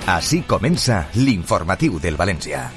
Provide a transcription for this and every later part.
Així comença l'informatiu del València.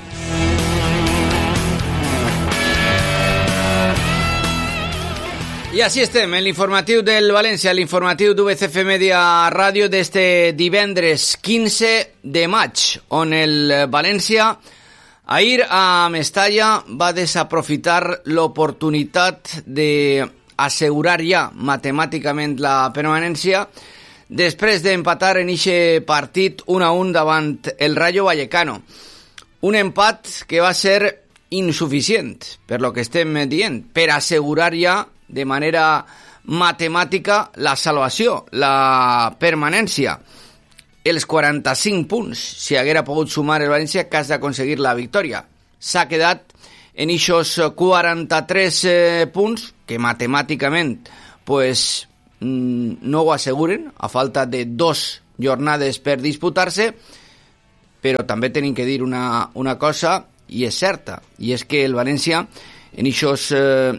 I així estem, en l'informatiu del València, l'informatiu d'UBCF Media Ràdio d'este divendres 15 de maig, on el València ahir a Mestalla va desaprofitar l'oportunitat d'assegurar ja matemàticament la permanència després d'empatar en eixe partit 1-1 davant el Rayo Vallecano. Un empat que va ser insuficient, per lo que estem dient, per assegurar ja de manera matemàtica la salvació, la permanència. Els 45 punts, si haguera pogut sumar el València, que has d'aconseguir la victòria. S'ha quedat en eixos 43 punts, que matemàticament pues, no ho asseguren, a falta de 2 jornades per disputar-se, però també tenim que dir una cosa, i és certa, i és que el València, en eixos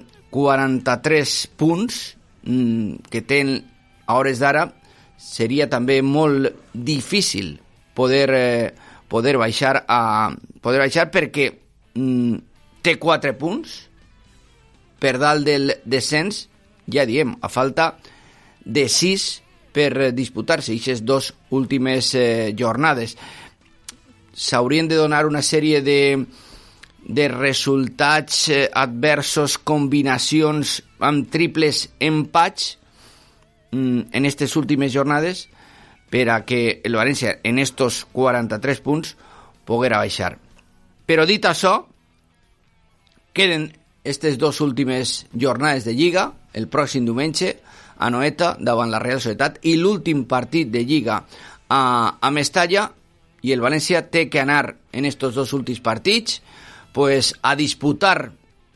43 punts que té a hores d'ara, seria també molt difícil poder baixar perquè té 4 punts per dalt del descens, ja diem, a falta de 6 per disputar-se aquestes 2 últimes jornades. S'haurien de donar una sèrie de resultats adversos, combinacions amb triples empats en aquestes últimes jornades per a que el València en estos 43 punts poguera baixar. Però dit això, queden aquestes 2 últimes jornades de Lliga, el pròxim diumenge a Noeta davant la Real Societat i l'últim partit de Lliga a Mestalla, i el València té que anar en estos 2 últims partits pues, a disputar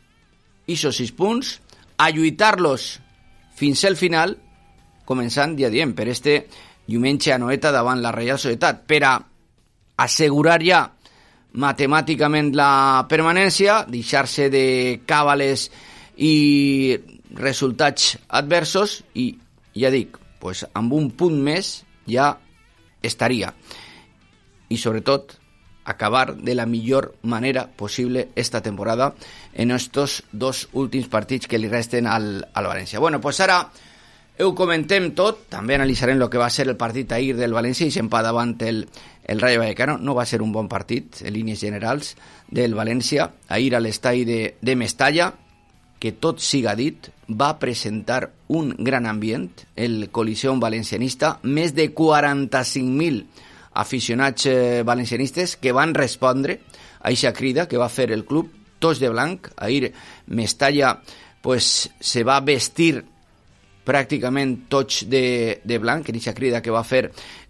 esos 6 punts, a lluitar-los fins al final, començant, ja diem, per este diumenge a Noeta davant la Real Societat, per a assegurar ja matemàticament la permanència, deixar-se de càbales i resultats adversos, i ja dic, pues, amb un punt més ja estaria. I sobretot acabar de la millor manera possible esta temporada en estos 2 últims partits que li resten al València. Bueno, pues ara ho comentem tot, també analitzarem el que va ser el partit ahir del València i s'empat davant el Rayo Vallecano. No va ser un bon partit en línies generals del València ahir a l'estadi de Mestalla, que tot siga dit, va presentar un gran ambient, el Coliseum valencianista, més de 45.000 aficionats valencianistes que van respondre a eixa crida que va fer el club, tots de blanc. Ahir Mestalla pues, se va vestir pràcticament tots de blanc en eixa crida que va fer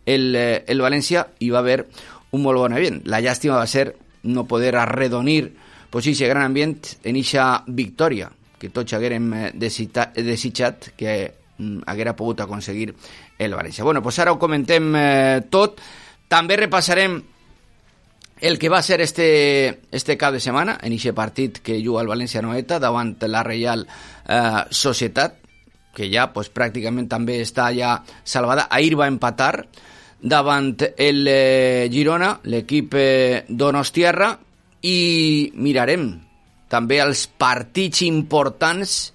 el València, i va haver un molt bon ambient. La llàstima va ser no poder arredonir pues, eixe gran ambient en eixa victòria que tots haguérem desitjat que haguera pogut aconseguir el València. Bueno, pues ara ho comentem tot. També repassarem el que va ser este cap de setmana en aquest partit que juga el València Noeta davant la Real Societat, que ja pues, pràcticament també està ja salvada. Ahir va empatar davant el Girona, l'equip donostiarra, i mirarem també els partits importants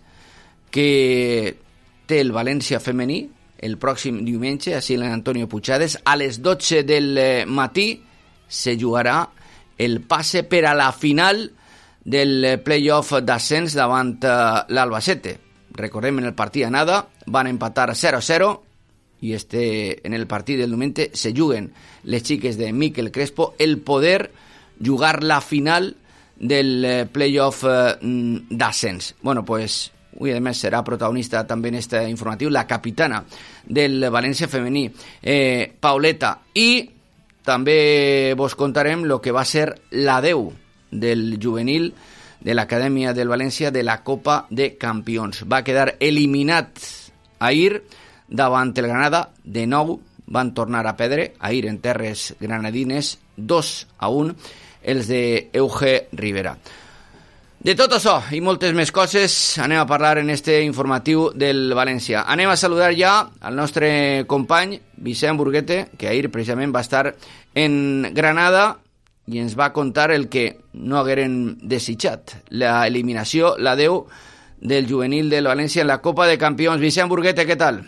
que té el València femení el pròxim diumenge, a Sant Antonio Puigades, a les 12 del matí se jugarà el passe per a la final del play-off d'ascens davant l'Albacete. Recordem, en el partit d'anada van empatar 0-0 i en el partit del diumenge se juguen les xiques de Miquel Crespo el poder jugar la final del play-off d'ascens. Bueno, pues avui, a més, serà protagonista també en este informatiu la capitana del València femení, Pauleta, i també vos contarem el que va ser l'adeu del juvenil de l'Acadèmia del València de la Copa de Campions. Va quedar eliminat ahir davant el Granada. De nou van tornar a perdre ahir en terres granadines 2-1 els de Euge Rivera. De tot això i moltes més coses anem a parlar en este informatiu del València. Anem a saludar ja al nostre company Vicent Burguete, que ahir precisament va estar en Granada i ens va contar el que no hagueren desitjat, la eliminació, la 10 del juvenil del València en la Copa de Campions. Vicent Burguete, ¿qué tal?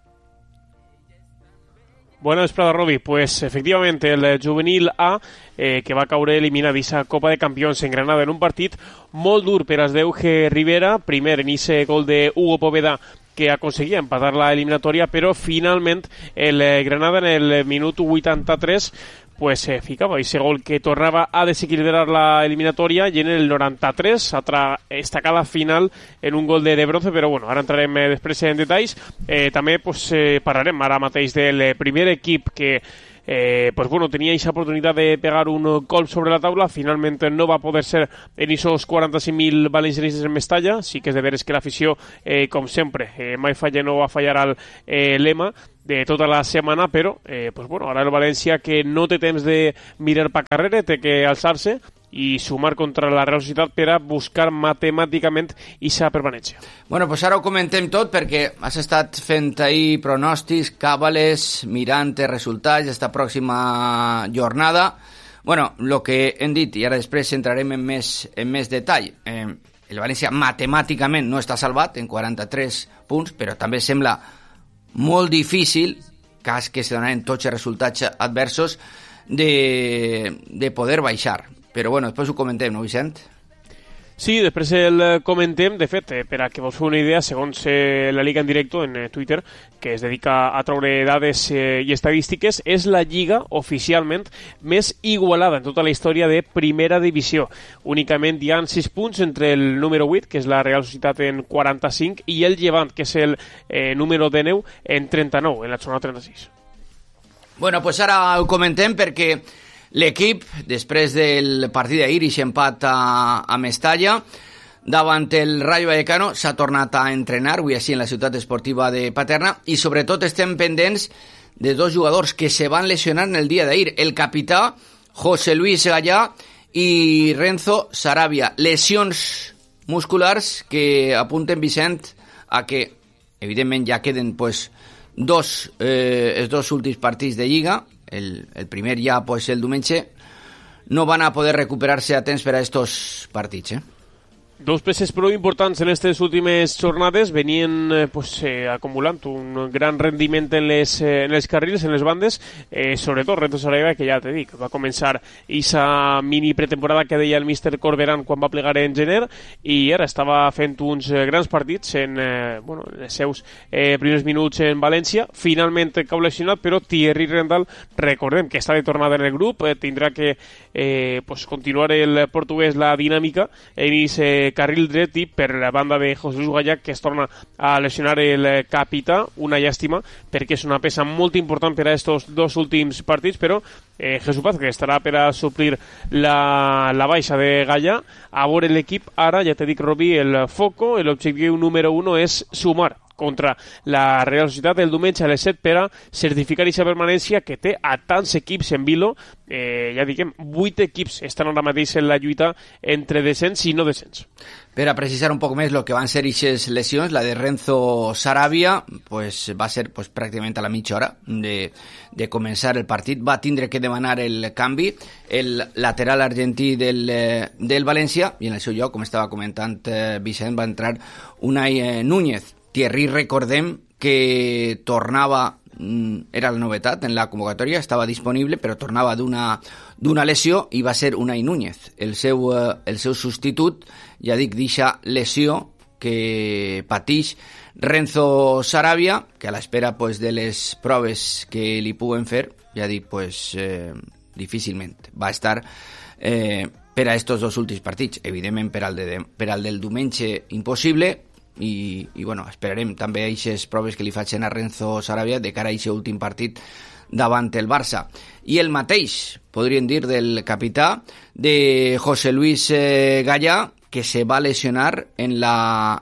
Bona vesprada, Robi. Pues efectivamente el juvenil A que va caure eliminat d'aquesta Copa de Campions en Granada en un partit molt dur per als d'Euge Rivera, primer en ese gol de Hugo Poveda que aconseguia empatar la eliminatòria, però finalment el Granada en el minut 83 pues ficava aquest gol que tornava a desequilibrar la eliminatòria i en el 93 altra estacada final en un gol de Bronce, però bueno, ara entrarem després en detalls. També pues, parlarem ara mateix del primer equip que pues bueno, tenía esa oportunidad de pegar un gol sobre la taula, finalmente no va a poder ser en esos 45.000 valencianistes en Mestalla. Sí que és de veres que l'afició, com sempre, mai falla, no va a fallar al lema de tota la setmana, però pues bueno, ara el València, que no té temps de mirar pa carrera, té que alçar-se i sumar contra la Real Societat per a buscar matemàticament aquesta permanència. Bueno, pues ara ho comentem tot perquè has estat fent ahir pronòstics, càbales, mirant resultats d'esta pròxima jornada. Bueno, el que hem dit, i ara després entrarem en més detall, el València matemàticament no està salvat en 43 punts, però també sembla molt difícil, cas que se donaran tots els resultats adversos, de poder baixar. Però bueno, després ho comentem, no, Vicent? Sí, després el comentem. De fet, per a que vos feu una idea, segons la Liga en directo en Twitter, que es dedica a treure dades i estadístiques, és la lliga oficialment més igualada en tota la història de primera divisió. Únicament hi ha 6 punts entre el número 8, que és la Real Societat, en 45, i el Llevant, que és el número 19, en 39, en la zona 36. Bueno, pues ara ho comentem perquè l'equip, després del partit d'ahir, i empat a Mestalla, davant el Rayo Vallecano, s'ha tornat a entrenar, avui així en la ciutat esportiva de Paterna, i sobretot estem pendents de dos jugadors que se van lesionar en el dia d'ahir, el capità José Luis Gallà i Renzo Sarabia. Lesions musculars que apunten, Vicent, a que, evidentment, ja queden pues, els dos últims partits de Lliga. El primer ja, pues, el diumenge, no van a poder recuperar-se a temps per a estos partits, Dos peces prou importants en aquestes últimes jornades venien acumulant un gran rendiment en els carrils, en les bandes, sobretot Renzo Sarabia, que ja te dic, va començar aquesta mini pretemporada que deia el míster Corberán quan va plegar en gener, i ara estava fent uns grans partits en els seus primers minuts en València. Finalment cau lesionat, però Thierry Rendal, recordem que està de tornada en el grup, tindrà que continuar el portuguès la dinàmica en aquest carril dret, i per la banda de José Luis Gallà, que es torna a lesionar el capità, una llàstima perquè és una peça molt important per a estos dos últims partits, però Jesús Paz, que estarà per a suplir la baixa de Gallà. A veure l'equip ara, ja te dic, Robi, el foco, l'objectiu número 1 és sumar contra la Real Societat el diumenge a les 7 per a certificar aquesta permanència que té a tants equips en vilo. Ja diguem, 8 equips estan ara mateix en la lluita entre descens i no descens. Per a precisar un poc més el que van ser aquestes lesions, la de Renzo Sarabia pues, va ser pues, pràcticament a la mitja hora de començar el partit. Va tindre que demanar el canvi el lateral argentí del València, i en el seu lloc, com estava comentant Vicent, va entrar Unai Núñez. Thierry, recordem que tornava, era la novetat en la convocatòria, estava disponible, però tornava d'una lesió, i va ser Unai Núñez el seu substitut, ja dic, d'eixa lesió que patix Renzo Sarabia, que a l'espera pues, de les proves que li puguen fer, ja dic, pues, difícilment va estar per a estos dos últims partits. Evidentment, per al del diumenge, impossible. I bueno, esperarem també aquestes proves que li facin a Renzo Sarabia de cara a aquest últim partit davant el Barça. I el mateix, podríem dir, del capità de José Luis Gallà, que se va lesionar en la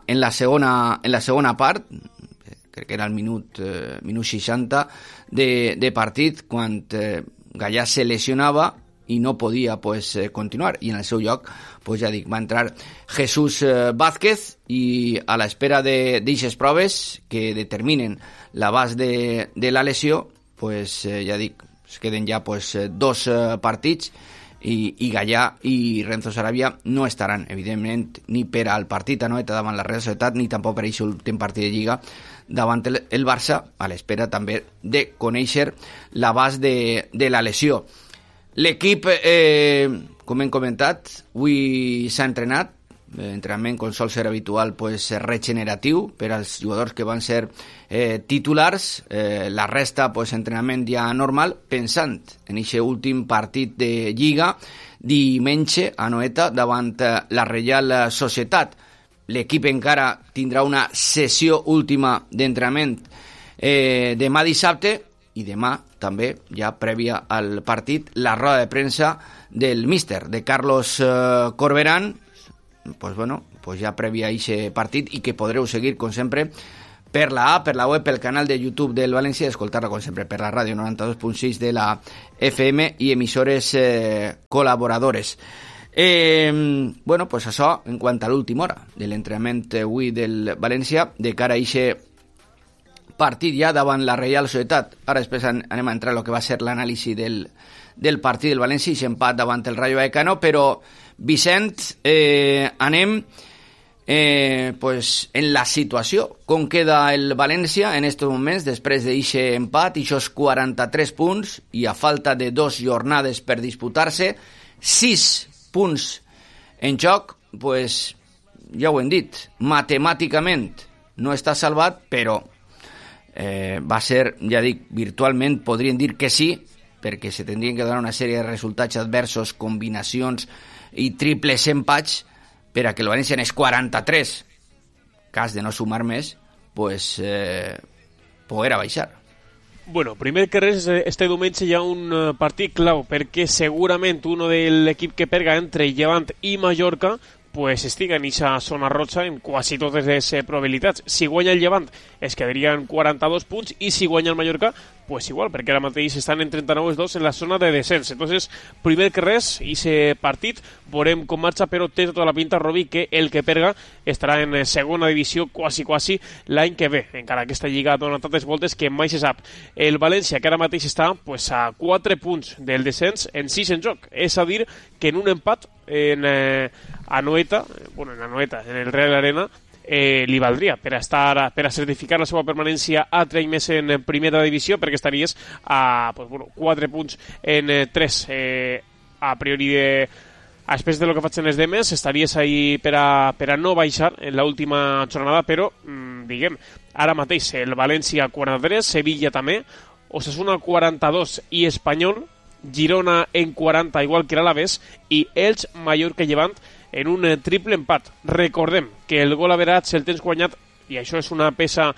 segona part, crec que era el minut 60 de partit, quan Gallà se lesionava i no podia continuar, i en el seu lloc ja dic, va entrar Jesús Vázquez, i a l'espera d'eixes proves que determinen l'abast de la lesió, ja dic, es queden ja 2 partits, i Gallà i Renzo Sarabia no estaran, evidentment, ni per al partit a Noeta davant la Real Societat, ni tampoc per aquest últim partit de Lliga davant el Barça, a l'espera també de conèixer l'abast de la lesió. L'equip, com hem comentat, avui s'ha entrenat, entrenament com sol ser habitual, regeneratiu per als jugadors que van ser titulars, la resta entrenament ja normal, pensant en aquest últim partit de Lliga diumenge a Noeta davant la Real Societat. L'equip encara tindrà una sessió última d'entrenament demà dissabte, i demà també, ja prèvia al partit, la roda de premsa del míster, de Carlos Corberán, ja prèvia a aquest partit, i que podreu seguir, com sempre, per la app, per la web, pel canal de YouTube del València, i escoltar-la, com sempre, per la ràdio 92.6 de la FM i emissores col·laboradores. Això en quant a l'última hora de l'entrenament avui del València, de cara a aquest partit ja davant la Real Societat. Ara després anem a entrar en el que va ser l'anàlisi del partit del València i s'empat davant el Rayo Vallecano, però Vicent, anem en la situació, com queda el València en aquests moments després d'aquest empat, aquests 43 punts, i a falta de 2 jornades per disputar-se, 6 punts en joc, ja ho hem dit, matemàticament no està salvat, però va ser, ja dic, virtualment podríem dir que sí, perquè se tindrien que donar una sèrie de resultats adversos, combinacions i triples empats per a que el València n'és 43, cas de no sumar més, poder baixar. Bueno, primer que res, este diumenge hi ha un partit clau, perquè segurament uno de l'equip que perga entre Llevant i Mallorca estiga en aquesta zona roja en quasi totes les probabilitats. Si guanya el Llevant es quedarien 42 punts, i si guanya el Mallorca igual, perquè ara mateix estan en 39 els dos en la zona de descens. Entonces, primer que res, aquest partit veurem com marxa, però té tota la pinta, Robi, que el que perga estarà en segona divisió quasi l'any que ve, encara que aquesta lliga dona tantes voltes que mai se sap. El València, que ara mateix està a 4 punts del descens, en 6 en joc, és a dir que en un empat en Anoeta, en el Real Arena, li valdria per a certificar la seva permanència a 3 més en primera divisió, perquè estaries a 4 punts en 3 a priori a espècies de lo que faig en les demes, estaries ahí per a no baixar en l'última jornada, però diguem, ara mateix el València 43, Sevilla també, Osasuna 42 i Espanyol, Girona en 40 igual que l'Alavés, i Elx, Mallorca i Llevant en un triple empat. Recordem que el gol average el tens guanyat, i això és una peça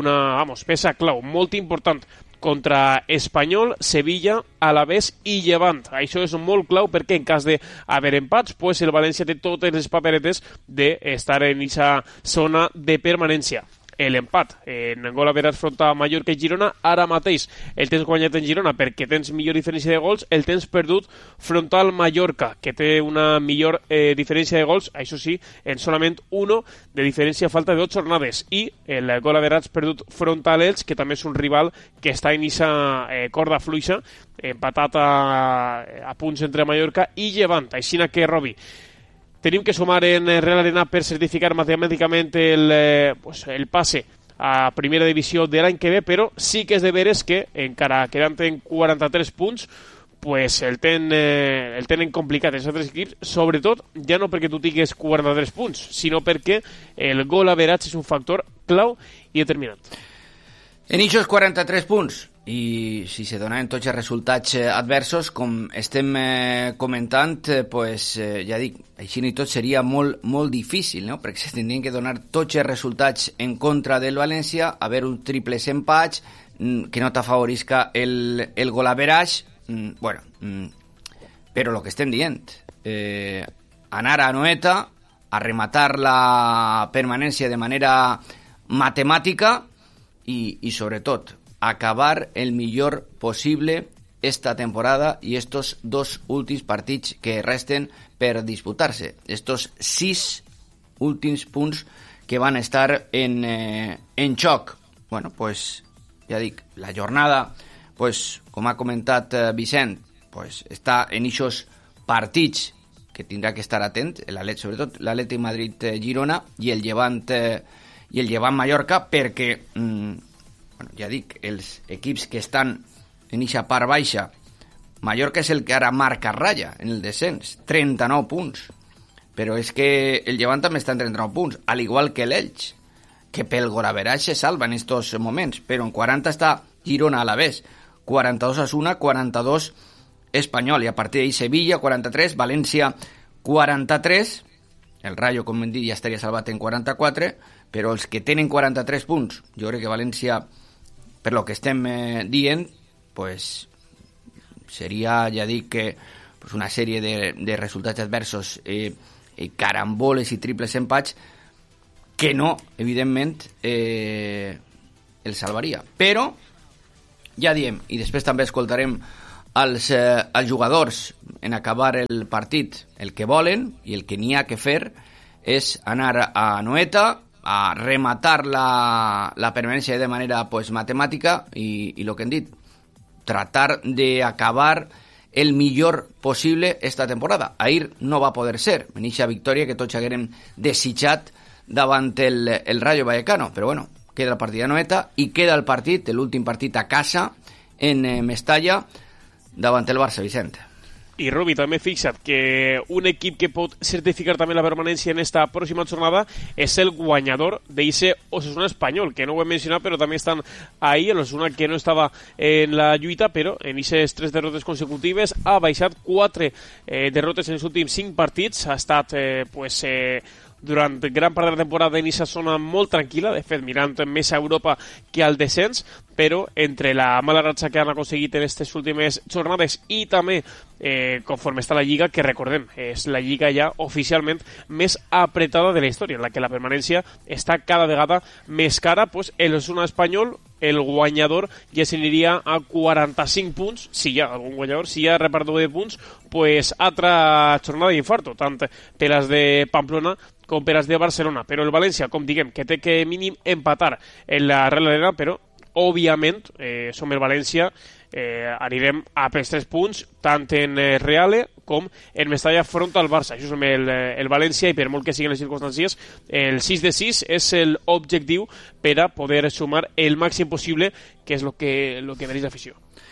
clau, molt important, contra Espanyol, Sevilla, Alavés i Llevant. Això és molt clau perquè en cas d'haver empats, el València té totes les paperetes d'estar en aquesta zona de permanència. L'empat en gol average front a Mallorca i Girona, ara mateix el tens guanyat en Girona perquè tens millor diferència de gols, el tens perdut front al Mallorca, que té una millor diferència de gols, això sí, en solament 1 de diferència a falta de 8 jornades, i el gol average perdut front a l'Elx, que també és un rival que està en aquesta corda fluixa, empatat a punts entre Mallorca i Llevant. Així que, Robi, tenim que sumar en Real Arena per certificar matemàticament el passe a primera divisió de l'any que ve, però sí que és de veres que, encara quedant en 43 punts, el tenen complicat els altres equips, sobretot ja no perquè tu tingues 43 punts, sinó perquè el gol average és un factor clau i determinant. En aquests 43 punts, i si se donen tots els resultats adversos, com estem comentant, ja dic, així ni tot seria molt, molt difícil, no? Perquè se tindrien que donar tots els resultats en contra del València, haver un triple empats, que no t'afavorisca el gol average, però el que estem dient, anar a Anoeta a rematar la permanència de manera matemàtica i sobretot acabar el millor possible esta temporada y estos 2 últims partits que resten per disputar-se. Estos 6 últims punts que van estar en xoc. Bueno, pues, ja dic, la jornada, pues, com ha comentat Vicent, pues, està en eixos partits que tindrà que estar atent, sobretot l'Atlètic Madrid-Girona i el Llevant-Mallorca, perquè, bueno, ja dic, els equips que estan en eixa part baixa, Mallorca és el que ara marca ratlla en el descens, 39 punts, però és que el Llevant també està en 39 punts, al igual que l'Elx, que pel golaveraix se salva en estos moments, però en 40 està Girona a la vez, 42 Asuna, 42 Espanyol, i a partir d'ahí Sevilla, 43, València, 43, el Rayo, com hem dit, ja estaria salvat en 44, però els que tenen 43 punts, jo crec que València, per lo que estem dient, pues, seria, ja dic, que pues, una sèrie de resultats adversos, caramboles i triples empats, que no, evidentment, el salvaria. Però, ja diem, i després també escoltarem els jugadors en acabar el partit, el que volen i el que n'hi ha que fer és anar a Anoeta a rematar la permanència de manera pues, matemàtica i el que hem dit, tratar d'acabar el millor possible esta temporada. Ahir no va poder ser, en eixa victòria que tots haguérem desitjat davant el Rayo Vallecano, però bueno, queda el partit a Anoeta i queda el partit, l'últim partit a casa en Mestalla davant el Barça, Vicent. I Rubi, també fixa't que un equip que pot certificar també la permanència en esta pròxima jornada és el guanyador d'eixe Osasuna Espanyol, que no ho hem mencionat, però també estan ahí, l'Osasuna que no estava en la lluita, però en eixes 3 derrotes consecutives ha baixat 4 derrotes en els últims 5 partits, ha estat durant gran part de la temporada en aquesta zona molt tranquil·la, de fet mirant més a Europa que al descens, però entre la mala ratxa que han aconseguit en aquestes últimes jornades i també conforme està la Lliga, que recordem, és la Lliga ja oficialment més apretada de la història, en la que la permanència està cada vegada més cara, pues el Osasuna Espanyol, el guanyador ja s'aniria a 45 punts, si hi ha algun guanyador, si hi ha repartidor de punts, pues altra jornada d'infarto, tant per les de Pamplona com per les de Barcelona, però el València, com diguem, que té que mínim empatar en la Real Arena, però òbviament som el València, anirem a pels 3 punts tant en Reale com en Mestalla front al Barça. Això som el València i per molt que siguin les circumstàncies el 6 de 6 és l'objectiu per a poder sumar el màxim possible, que és el que mereix l'afició.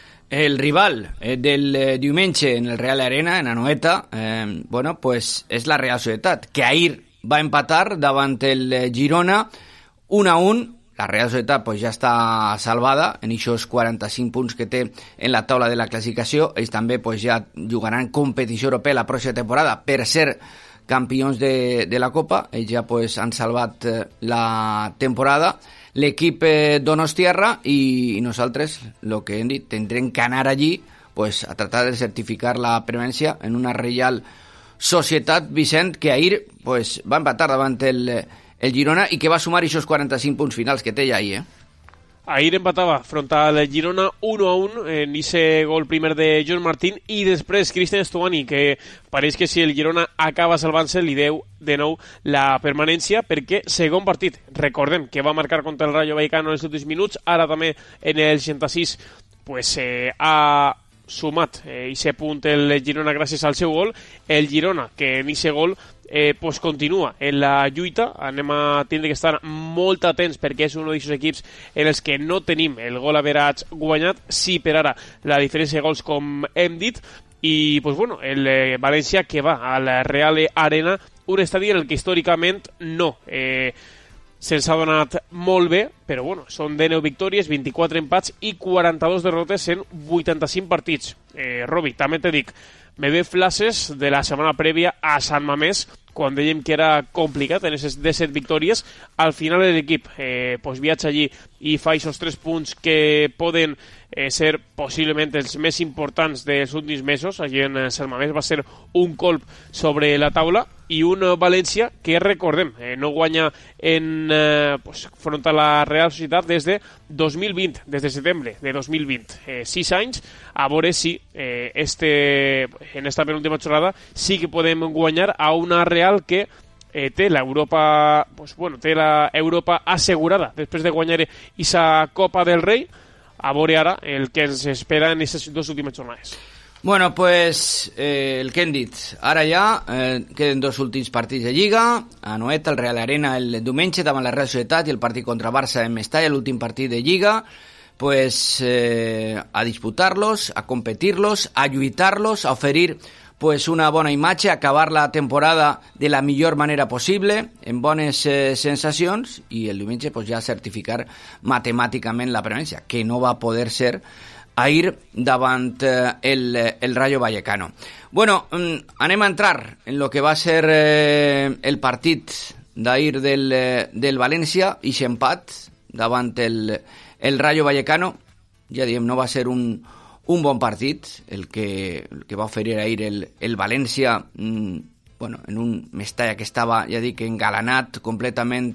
El rival del diumenge en el Real Arena, en Anoeta, bueno, pues és la Real Societat, que ahir va empatar davant el Girona 1-1. La Real Societat pues, ja està salvada en aquests 45 punts que té en la taula de la classificació. Ells també pues, ja jugaran competició europea la pròxima temporada per ser campions de la Copa. Ells ja pues, han salvat la temporada. L'equip donostiarra i nosaltres, el que hem dit, tindrem que anar allí pues, a tratar de certificar la permanència en una Real Societat, Vicent, que ahir pues, va empatar davant el Girona i que va sumar aquests 45 punts finals que té ja ahir, Ahir empatava front al Girona 1-1 en ese gol primer de John Martín i després Cristian Stuani, que pareix que si el Girona acaba salvant-se li deu de nou la permanència perquè segon partit, recordem que va marcar contra el Rayo Vallecano en els últims minuts, ara també en el 66 pues, ha sumat aquest punt el Girona gràcies al seu gol, el Girona que en aquest gol pues continua en la lluita, anem a tindre que estar molt atents perquè és un d'aquests equips en els que no tenim el gol average guanyat, sí per ara la diferència de gols com hem dit, i pues bueno, el València que va a la Real Arena, un estadi en el que històricament no se'ns ha donat molt bé, però bueno, són 19 victòries, 24 empats i 42 derrotes en 85 partits. Robi, també t'he dic, me ve flashes de la setmana prèvia a Sant Mamés, quan dèiem que era complicat en aquestes 17 victòries. Al final l'equip pues viatja allí i fa aquests 3 punts que poden ser possiblement els més importants dels últims mesos. Allí en Sant Mamés va ser un colp sobre la taula, i un València que, recordem, no guanya front a la Real Societat des de 2020, des de setembre de 2020. 6 anys, a veure si en esta penúltima jornada sí que podem guanyar a una Real que té l'Europa té la Europa assegurada després de guanyar aquesta Copa del Rei. A veure ara el que ens espera en aquestes 2 últimes jornades. Bueno, pues el que hem dit, ara ja queden 2 últims partits de Lliga, a Noeta, el Real Arena el diumenge davant la Real Societat, i el partit contra Barça en Mestalla, l'últim partit de Lliga, pues a disputar-los, a competir-los, a lluitar-los, a oferir pues una bona imatge, acabar la temporada de la millor manera possible, en bones sensacions, i el diumenge pues ja certificar matemàticament la permanència, que no va poder ser ahir davant el Rayo Vallecano. Bueno, anem a entrar en lo que va ser el partit d'ahir del València, i empat davant el Rayo Vallecano. Ja diem, no va ser un bon partit el que va oferir ahir el València, en un Mestalla que estava, ja dic, engalanat completament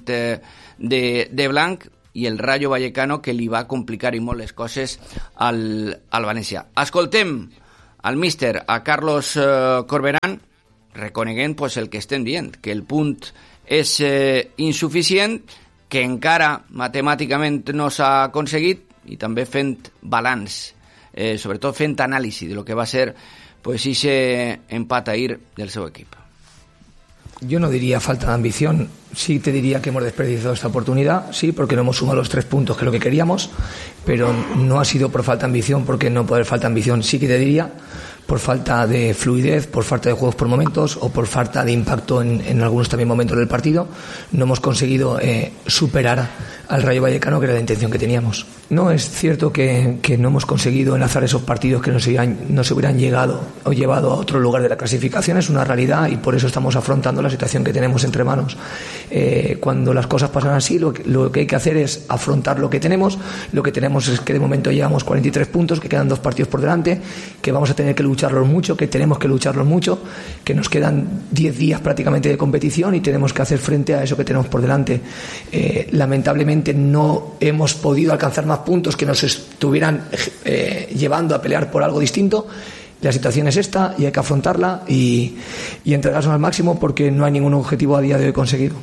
de blanc, i el Rayo Vallecano que li va complicar i molt les coses al València. Escoltem al míster, a Carlos Corberán, reconeguent pues, el que estem dient, que el punt és insuficient, que encara matemàticament no s'ha aconseguit, i també fent balanç, sobretot fent anàlisi de lo que va ser pues, ese empat ahir del seu equip. Yo no diría falta de ambición, sí te diría que hemos desperdiciado esta oportunidad, sí, porque no hemos sumado los 3 puntos que es lo que queríamos, pero no ha sido por falta de ambición, porque no puede haber falta de ambición, sí que te diría por falta de fluidez, por falta de juegos por momentos o por falta de impacto en algunos también momentos del partido. No hemos conseguido superar al Rayo Vallecano, que era la intención que teníamos. No, es cierto que no hemos conseguido enlazar esos partidos que nos hubieran llegado o llevado a otro lugar de la clasificación, es una realidad, y por eso estamos afrontando la situación que tenemos entre manos. Cuando las cosas pasan así, lo que hay que hacer es afrontar lo que tenemos. Lo que tenemos es que de momento llevamos 43 puntos, que quedan 2 partidos por delante, que vamos a tener que lucharlos mucho, que tenemos que lucharlos mucho, que nos quedan 10 días prácticamente de competición y tenemos que hacer frente a eso que tenemos por delante. Lamentablemente no hemos podido alcanzar más puntos que nos estuvieran llevando a pelear por algo distinto. La situación es esta y hay que afrontarla y entregarnos al máximo, porque no hay ningún objetivo a día de hoy conseguido.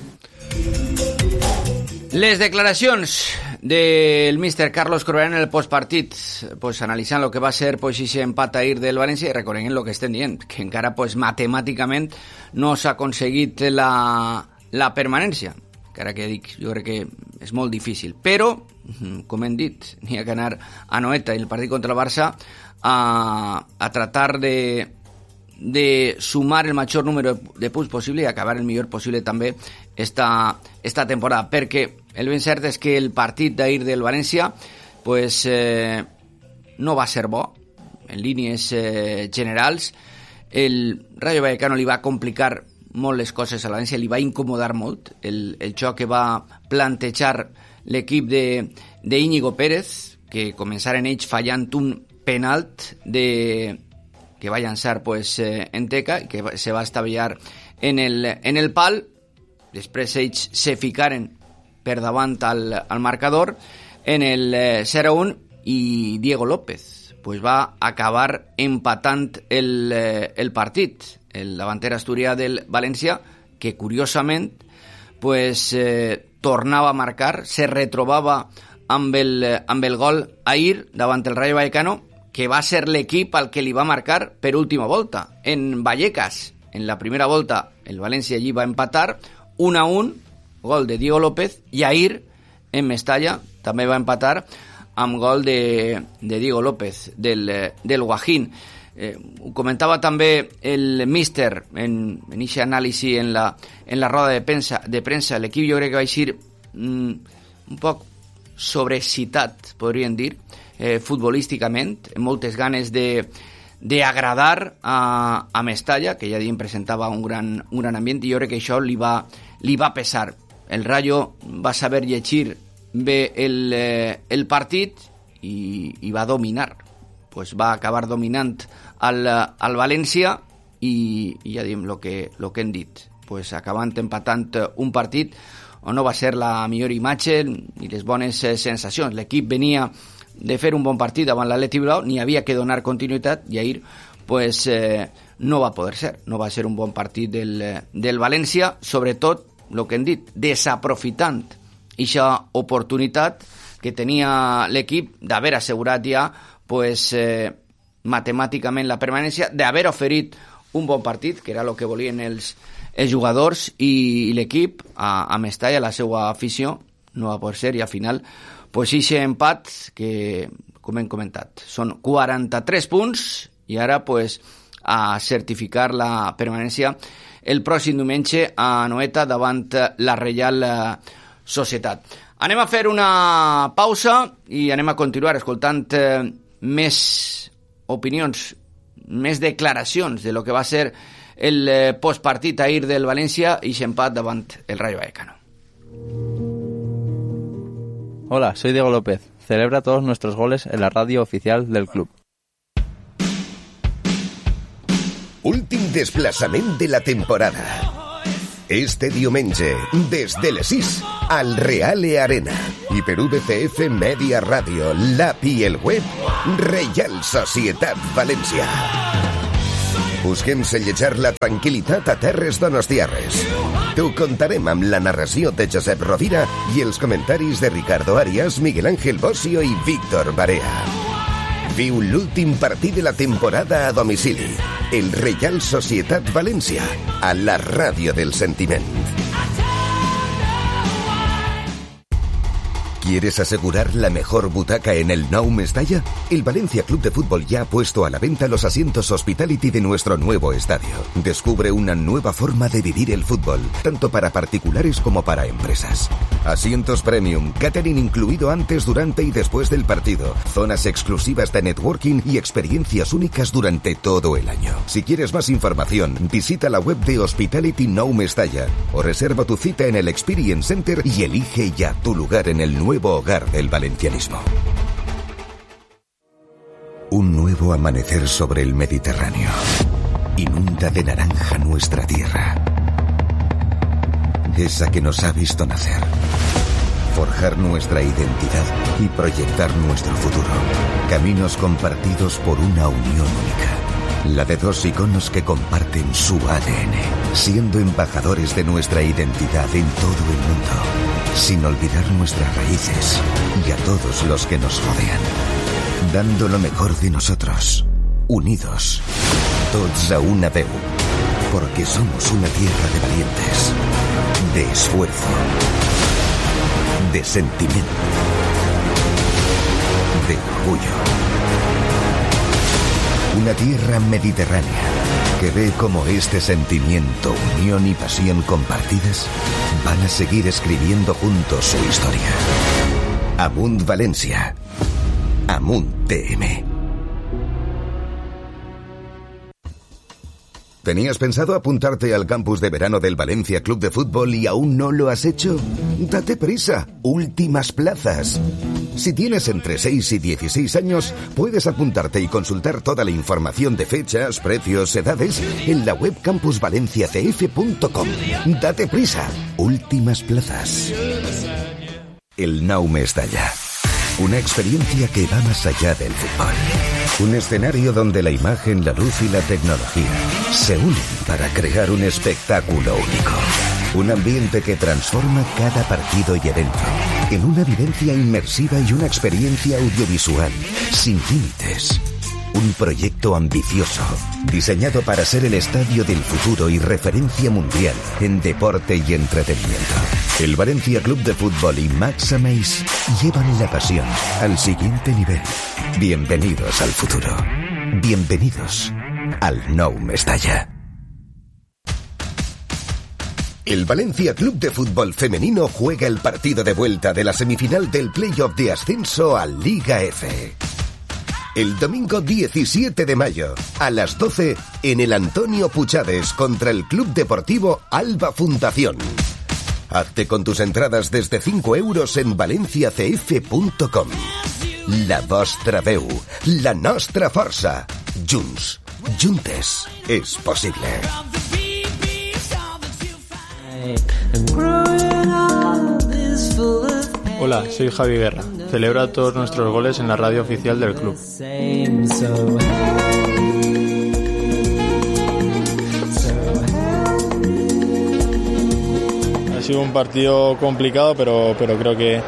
Les declaracions del míster Carlos Corberán en el postpartit, pues, analitzant el que va ser pues, ese empat ahir del València, i reconeguent el que estem dient, que encara pues, matemàticament no s'ha aconseguit la permanència. Encara que dic, jo crec que és molt difícil. Però, com hem dit, n'hi ha que anar a Noeta i el partit contra el Barça a tratar de sumar el major número de punts possible i acabar el millor possible també esta temporada, perquè el ben cert és que el partit d'ahir del València pues, no va ser bo en línies generals. El Rayo Vallecano li va complicar molt les coses a la València, li va incomodar molt el joc que va plantejar l'equip d'Íñigo Pérez, que començaren ells fallant un penalt que va llançar pues, en teca i que se va estavellar en el pal. Després ells se ficaren per davant al marcador en el 0-1 i Diego López pues, va acabar empatant el partit. El davanter asturià del València, que curiosament pues, tornava a marcar, se retrobava amb el gol ahir davant el Rayo Vallecano, que va ser l'equip al que li va marcar per última volta. En Vallecas, en la primera volta, el València allí va empatar 1-1, gol de Diego López, i ahir, en Mestalla, també va empatar amb gol de Diego López, del Guajín. Ho comentava també el míster en aquest anàlisi en la roda de premsa. L'equip jo crec que va eixir un poc sobreexcitat, podríem dir, futbolísticament, amb moltes ganes de de agradar a Mestalla, que ja diem presentava un gran ambient, i jo crec que això li va pesar. El Rayo va saber llegir bé el partit i va dominar. Pues va acabar dominant al València i ja diem el que hem dit. Pues acabant empatant un partit on no va ser la millor imatge ni les bones sensacions. L'equip venia de fer un bon partit davant l'Atlètic Bilbao, n'hi havia que donar continuïtat i ahir pues, no va poder ser. No va ser un bon partit del València, sobretot el que hem dit, desaprofitant aquesta oportunitat que tenia l'equip d'haver assegurat ja pues, matemàticament la permanència, d'haver oferit un bon partit, que era el que volien els jugadors i l'equip a Mestalla, la seva afició, no va poder ser, i al final pues aquest empat que, com hem comentat, són 43 punts i ara pues a certificar la permanència el pròxim diumenge a Noeta davant la Reial Societat. Anem a fer una pausa i anem a continuar escoltant més opinions, més declaracions de lo que va ser el postpartit ahir del València i empat davant el Rayo Vallecano. Hola, soy Diego López. Celebra todos nuestros goles en la radio oficial del club. Últim desplaçament de la temporada. Este diumenge, des de les 6, al Reale Arena. I per VCF Media Radio, l'app i el web, Reial Societat València. Busquem sellejar la tranquil·litat a terres donostiarres. T'ho contarem amb la narració de Josep Rovira i els comentaris de Ricardo Arias, Miguel Ángel Bossio i Víctor Barea. Viu l'últim partit de la temporada a domicili. El Reial Societat València, a la ràdio del sentiment. ¿Quieres asegurar la mejor butaca en el Nou Mestalla? El Valencia Club de Fútbol ya ha puesto a la venta los asientos Hospitality de nuestro nuevo estadio. Descubre una nueva forma de vivir el fútbol, tanto para particulares como para empresas. Asientos premium, catering incluido antes, durante y después del partido, zonas exclusivas de networking y experiencias únicas durante todo el año. Si quieres más información, visita la web de Hospitality Nou Mestalla o reserva tu cita en el Experience Center y elige ya tu lugar en el nuevo hogar del valencianismo. Un nuevo amanecer sobre el Mediterráneo inunda de naranja nuestra tierra, esa que nos ha visto nacer, forjar nuestra identidad y proyectar nuestro futuro. Caminos compartidos por una unión única, la de dos iconos que comparten su ADN, siendo embajadores de nuestra identidad en todo el mundo, sin olvidar nuestras raíces y a todos los que nos rodean, dando lo mejor de nosotros, unidos, tots a una veu, porque somos una tierra de valientes, de esfuerzo, de sentimiento, de orgullo. Una tierra mediterránea que ve cómo este sentimiento, unión y pasión compartidas van a seguir escribiendo juntos su historia. Amunt Valencia. Amunt TM. ¿Tenías pensado apuntarte al campus de verano del Valencia Club de Fútbol y aún no lo has hecho? Date prisa, últimas plazas. Si tienes entre 6 y 16 años, puedes apuntarte y consultar toda la información de fechas, precios, edades en la web campusvalenciacf.com. Date prisa, últimas plazas. El Nou Mestalla. Una experiencia que va más allá del fútbol. Un escenario donde la imagen, la luz y la tecnología se unen para crear un espectáculo único. Un ambiente que transforma cada partido y evento en una vivencia inmersiva y una experiencia audiovisual sin límites. Un proyecto ambicioso, diseñado para ser el estadio del futuro y referencia mundial en deporte y entretenimiento. El Valencia Club de Fútbol y Max Ameis llevan la pasión al siguiente nivel. Bienvenidos al futuro. Bienvenidos al Nou Mestalla. El Valencia Club de Fútbol Femenino juega el partido de vuelta de la semifinal del playoff de ascenso a Liga F. El domingo 17 de mayo, a las 12, en el Antonio Puchades contra el Club Deportivo Alba Fundación. Hazte con tus entradas desde 5 euros en valenciacf.com. La vostra veu, la nostra força. Junts, juntes, és possible. Hola, soy Javi Guerra. Celebra todos nuestros goles en la radio oficial del club. Ha sido un partido complicado, pero creo que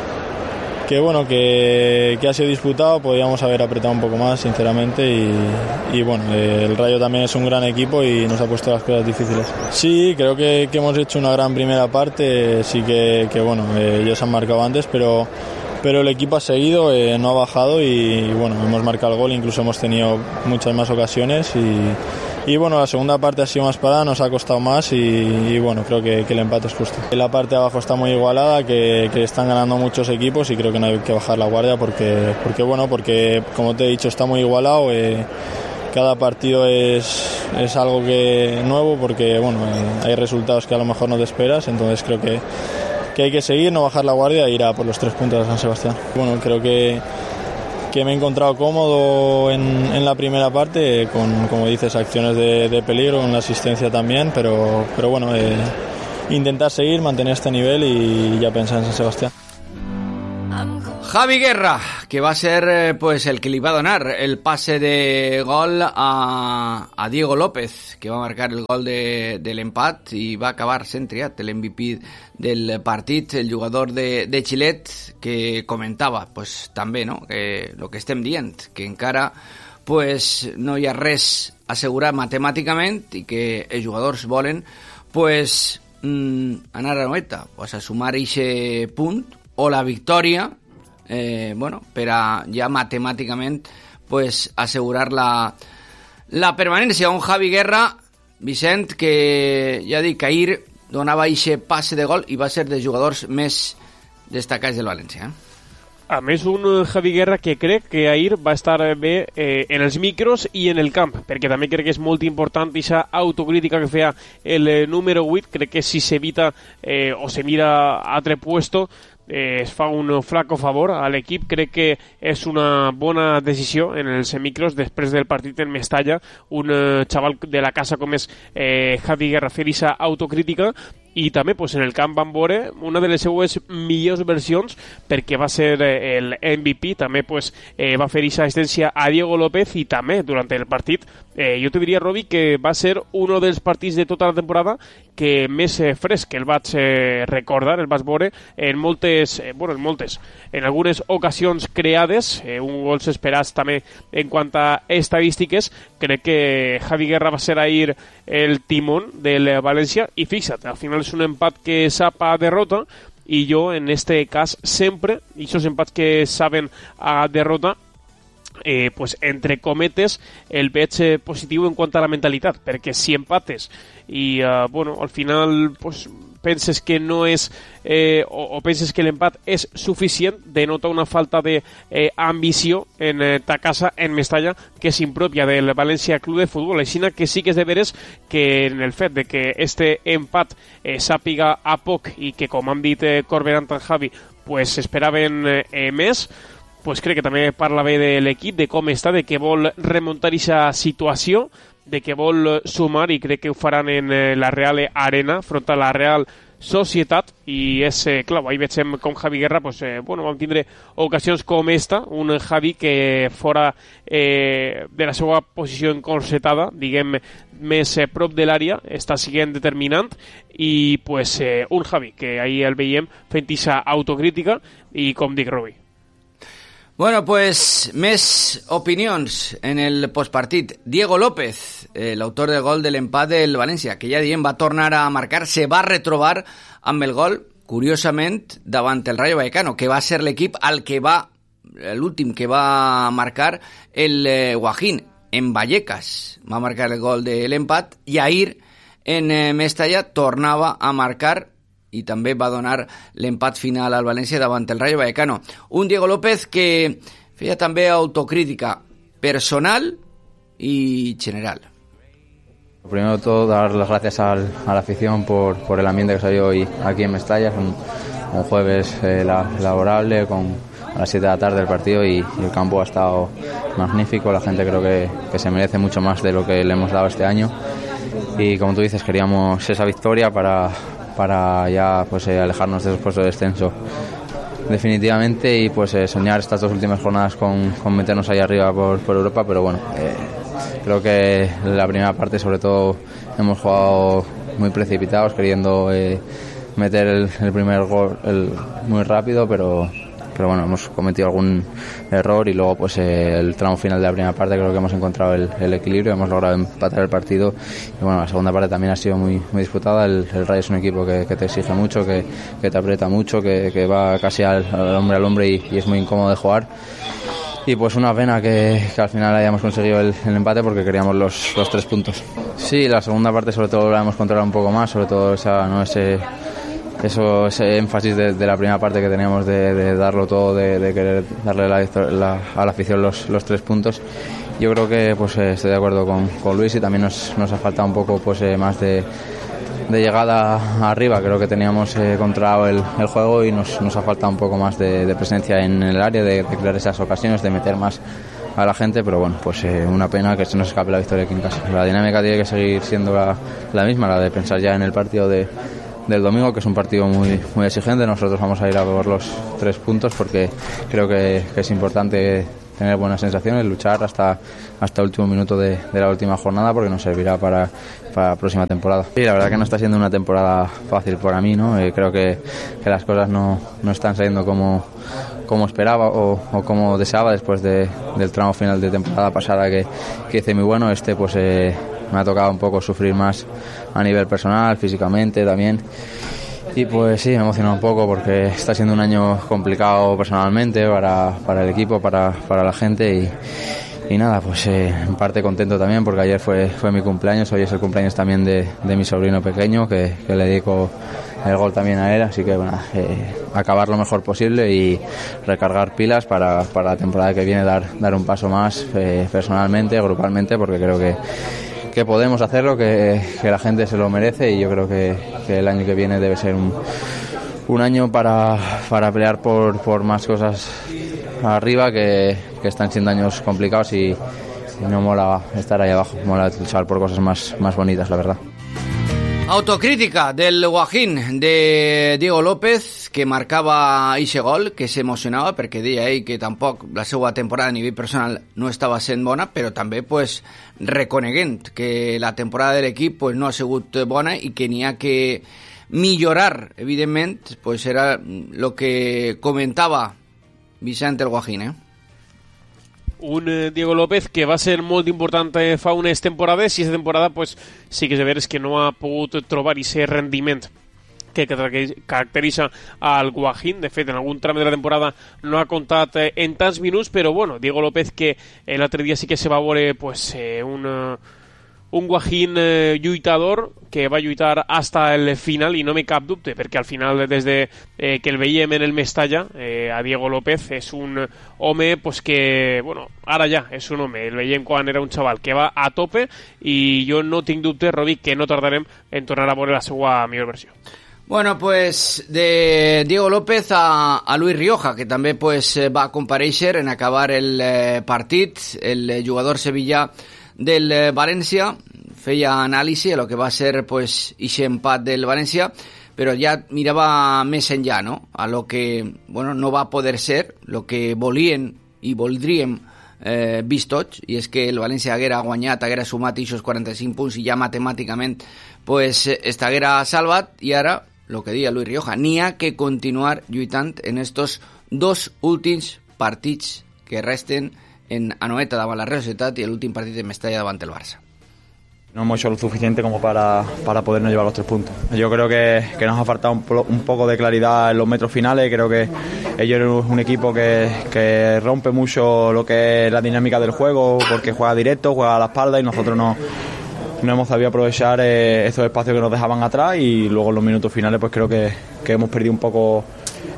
ha sido disputado. Podíamos haber apretado un poco más, sinceramente, y bueno, el Rayo también es un gran equipo y nos ha puesto las cosas difíciles. Sí, creo que hemos hecho una gran primera parte. Sí que ellos han marcado antes, pero el equipo ha seguido, no ha bajado y bueno, hemos marcado el gol, incluso hemos tenido muchas más ocasiones y bueno, la segunda parte ha sido más parada, nos ha costado más y bueno, creo que el empate es justo. La parte de abajo está muy igualada, que están ganando muchos equipos y creo que no hay que bajar la guardia porque como te he dicho, está muy igualado. Cada partido es algo nuevo porque bueno, hay resultados que a lo mejor no te esperas, entonces creo que hay que seguir, no bajar la guardia e ir a por los 3 puntos de San Sebastián. Bueno, creo que me he encontrado cómodo en la primera parte, con, como dices, acciones de peligro, con la asistencia también, pero bueno, intentar seguir, mantener este nivel y ya pensar en San Sebastián. Javi Guerra, que va a ser pues el que le va a donar el pase de gol a Diego López, que va a marcar el gol del empat i va acabar sent triat l'MVP del partit, el jugador de Xilet, que comentava pues també, no, que el que estem dient, que encara pues no hi ha res assegurat matemàticament i que els jugadors volen pues anar a meta, pues a sumar eixe punt o la victòria, per a ja matemàticament pues assegurar la permanència. Un Javi Guerra, Vicent, que ja dic, ahir donava eixe passe de gol i va ser dels jugadors més destacats del València. A més, un Javi Guerra que crec que ahir va estar bé en els micros i en el camp, perquè també crec que és molt important aquesta autocrítica que feia el número 8. Crec que si s'evita o se mira a altre puesto es fa un flaco favor a l'equip. Crec que és una bona decisió en els micros després del partit en Mestalla, un xaval de la casa com és Javi Guerra fer aquesta autocrítica. I també pues, en el camp van veure una de les seues millors versions, perquè va ser el MVP, també pues, va fer aquesta assistència a Diego López i també durant el partit jo te diria, Robi, que va ser un dels partits de tota la temporada que més fresc el vaig recordar, el vaig veure en en algunes ocasions creades, un gols esperats també en quant a estadístiques. Crec que Javi Guerra va ser ahir el timón del València i fixa't, al final és un empat que sap a derrota i jo en este cas sempre, i aquests empats que saben a derrota, pues entre cometes el veig positiu en quant a la mentalitat, perquè si empates i al final pues, penses que no és o penses que l'empat és suficient, denota una falta d'ambició en ta casa en Mestalla que és impròpia del València Club de Futbol. Així que sí que és de veres que en el fet de que este empat sàpiga a poc i que, com han dit Corberán i Javi, pues esperaven més, pues crec que també parla bé de l'equip, de com està, de que vol remuntar aquesta situació, de que vol sumar, i crec que ho faran en la Real Arena front a la Real Societat. I és clar, ahí veiem com Javi Guerra vam tindre ocasions com esta, un Javi que fora de la seva posició encorsetada, diguem, més prop de l'àrea, està sent determinant, i un Javi que ahir el veiem fent aquesta autocrítica i, com dic, Robi. Bueno, pues més opinions en el postpartit. Diego López, l'autor del gol de l'empat del València, que ja diem va tornar a marcar, se va retrobar amb el gol, curiosament, davant el Rayo Vallecano, que va ser l'equip l'últim que va marcar el Guajín, en Vallecas. Va marcar el gol de l'empat i ahir en Mestalla tornava a marcar i també va donar l'empat final al València davant el Rayo Vallecano. Un Diego López que feia també autocrítica. personal y general. Primero de todo, dar las gracias a la afición por el ambiente que se dio hoy aquí en Mestalla. Un jueves laborable a las 7 de la tarde el partido y el campo ha estado magnífico. La gente creo que se merece mucho más de lo que le hemos dado este año y como tú dices queríamos esa victoria para ya pues alejarnos de esos puestos de descenso definitivamente y pues soñar estas 2 últimas jornadas con meternos ahí arriba por Europa, pero bueno, creo que la primera parte sobre todo hemos jugado muy precipitados queriendo meter el primer gol muy rápido, pero bueno, hemos cometido algún error y luego pues el tramo final de la primera parte creo que hemos encontrado el equilibrio, hemos logrado empatar el partido y bueno, la segunda parte también ha sido muy disputada. El Rayo es un equipo que te exige mucho, que te aprieta mucho, que va casi al hombre y es muy incómodo de jugar. Y pues una pena que al final hayamos conseguido el empate porque queríamos los 3 puntos. Sí, la segunda parte sobre todo la hemos controlado un poco más, sobre todo ese énfasis de la primera parte que teníamos de darlo todo, de querer darle a la afición los 3 puntos. Yo creo que pues estoy de acuerdo con Luis y también nos ha faltado un poco pues más de llegada arriba. Creo que teníamos controlado el juego y nos ha faltado un poco más de presencia en el área, de crear esas ocasiones, de meter más a la gente, pero bueno, pues una pena que se nos escape la victoria aquí en casa. La dinámica tiene que seguir siendo la misma, la de pensar ya en el partido del domingo, que es un partido muy exigente. Nosotros vamos a ir a por los 3 puntos porque creo que es importante tener buenas sensaciones, luchar hasta el último minuto de la última jornada porque nos servirá para la próxima temporada. Sí, la verdad que no está siendo una temporada fácil para mí, ¿no? Creo que las cosas no están saliendo como esperaba o como deseaba después del tramo final de temporada pasada que hice muy bueno. Pues me ha tocado un poco sufrir más a nivel personal, físicamente también. Y pues sí, me emociona un poco porque está siendo un año complicado personalmente para el equipo, para la gente y nada, pues en parte contento también porque ayer fue mi cumpleaños, hoy es el cumpleaños también de mi sobrino pequeño que le dedico el gol también a él, así que bueno, acabar lo mejor posible y recargar pilas para la temporada que viene, dar un paso más personalmente, grupalmente, porque creo que podemos hacerlo, que la gente se lo merece y yo creo que el año que viene debe ser un año para pelear por más cosas arriba, que están siendo años complicados y no mola estar ahí abajo, mola luchar por cosas más bonitas, la verdad. Autocrítica del Guajín de Diego López, que marcava ese gol, que s'emocionava perquè deia ell que tampoc la seva temporada a nivell personal no estava sent bona, però també pues, reconeguent que la temporada de l'equip pues, no ha sigut bona i que n'hi ha que millorar, evidentment, pues era lo que comentava Vicente el Guajín, Un Diego López que va ser molt important fa unes temporades i aquesta temporada pues, sí que és de veres que no ha pogut trobar aquest rendiment que caracteritza al Guajín. De fet, en algun tram de la temporada no ha comptat en tants minuts, però bueno, Diego López que l'altre dia sí que se va veure pues, un Guajín lluitador que va lluitar hasta el final i no me cap dubte perquè al final des de que el veiem en el Mestalla a Diego López és un home pues, que bueno, ara ja és un home, el veiem quan era un xaval que va a tope i jo no tinc dubte, Robi, que no tardarem en tornar a veure la seva millor versió. Bueno, pues de Diego López a Luis Rioja, que també pues, va comparèixer en acabar el partit, el jugador sevillà del València, feia anàlisi a lo que va ser pues, ixe empat del València, però ja mirava més enllà, no? A lo que bueno, no va poder ser, lo que volien i voldríem vist tots, i és que el València haguera guanyat, haguera sumat ixos 45 punts i ja matemàticament pues, estaguera salvat, i ara, lo que deia Luis Rioja, n'hi ha que continuar lluitant en estos 2 últims partits que resten en Anoeta davant la Real Sociedad y el último partido de Mestalla davant el Barça. No hemos hecho lo suficiente como para podernos llevar los 3 puntos. Yo creo que nos ha faltado un poco de claridad en los metros finales. Creo que ellos es un equipo que rompe mucho lo que es la dinámica del juego porque juega directo, juega a la espalda y nosotros no hemos sabido aprovechar estos espacios que nos dejaban atrás y luego en los minutos finales pues creo que hemos perdido un poco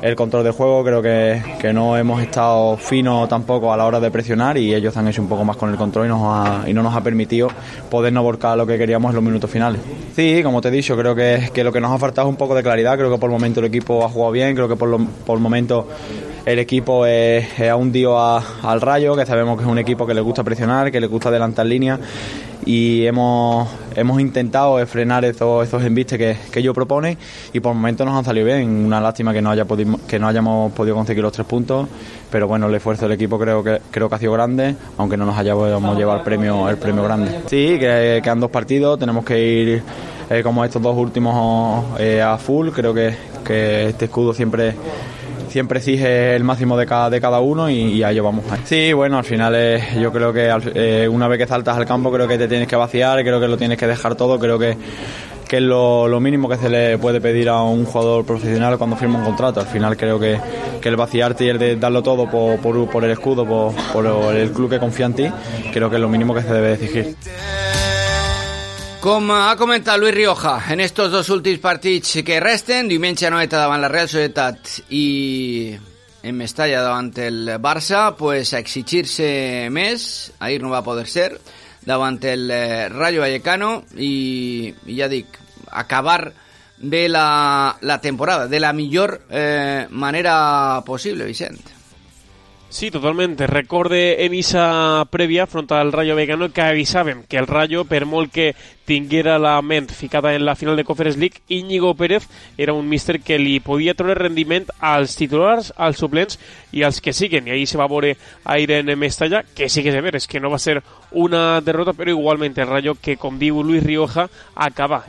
el control del juego, creo que no hemos estado finos tampoco a la hora de presionar y ellos han hecho un poco más con el control y no nos ha permitido podernos volcar lo que queríamos en los minutos finales. Sí, como te he dicho, creo que lo que nos ha faltado es un poco de claridad. Creo que por el momento el equipo ha jugado bien, creo que por el momento el equipo ha hundido al Rayo, que sabemos que es un equipo que le gusta presionar, que le gusta adelantar líneas, y hemos intentado frenar esos embistes que ellos proponen y por el momento nos han salido bien. Una lástima que no hayamos podido conseguir los 3 puntos, pero bueno, el esfuerzo del equipo creo que ha sido grande, aunque no nos hayamos llevado el premio grande. Sí, que quedan 2 partidos, tenemos que ir como estos 2 últimos a full. Creo que este escudo siempre exige el máximo de cada uno y a ello vamos. Sí, bueno, al final yo creo que una vez que saltas al campo creo que te tienes que vaciar, creo que lo tienes que dejar todo, creo que es lo mínimo que se le puede pedir a un jugador profesional cuando firma un contrato. Al final creo que el vaciarte y el de darlo todo por el escudo, por el club que confía en ti, creo que es lo mínimo que se debe exigir. Com ha comentat Luis Rioja, en estos 2 últims partits que resten, diumenge a 9 davant la Real Societat i en Mestalla davant el Barça, pues a exigir-se més. Ahir no va poder ser davant el Rayo Vallecano i ja dic, acabar bé la temporada de la millor manera possible, Vicent. Sí, totalmente. Recorde en esa prèvia front al Rayo Vallecano que avisàvem que el Rayo, per molt que tinguera la ment ficada en la final de Conference League, Íñigo Pérez era un míster que li podia treure rendiment als titulars, als suplents i als que siguen. I ahí se va veure ahir en Mestalla, que sí que se ve, és que no va ser una derrota, però igualment el Rayo, que com diu Luis Rioja, acaba